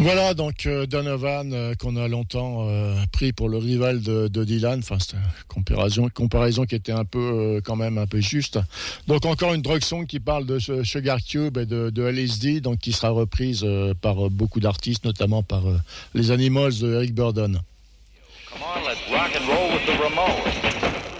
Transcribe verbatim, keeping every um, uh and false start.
Voilà, donc euh, Donovan, euh, qu'on a longtemps euh, pris pour le rival de, de Dylan. Enfin, c'était une comparaison, comparaison qui était un peu, euh, quand même, un peu juste. Donc, encore une drug song qui parle de ce Sugar Cube et de, de L S D, donc qui sera reprise euh, par euh, beaucoup d'artistes, notamment par euh, les Animals de Eric Burdon. Come on, let's rock and roll with the Ramones.